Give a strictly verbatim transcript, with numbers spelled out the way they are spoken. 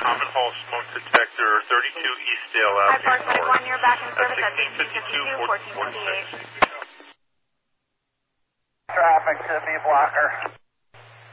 Common Hall smoke detector, thirty-two Eastdale Avenue. Hi, Park twenty-one, you're back in service at sixteen fifty-two, fourteen fifty-eight. Traffic to B blocker.